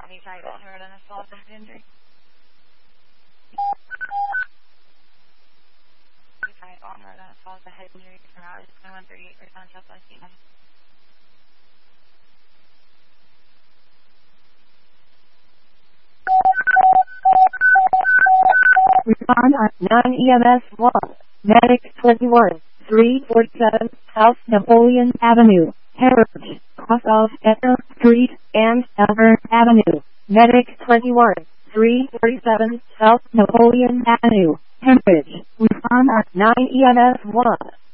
Have you tried to hurt an assault with injury? You tried to hurt an assault with head injury from out of 2138% just like you. Respond on 9 EMS 1. Medic 21, 347 South Napoleon Avenue, Heritage, cross of Etna Street and Elver Avenue. Medic 21, 347 South Napoleon Avenue, Heritage. Respond on 9 EMS 1.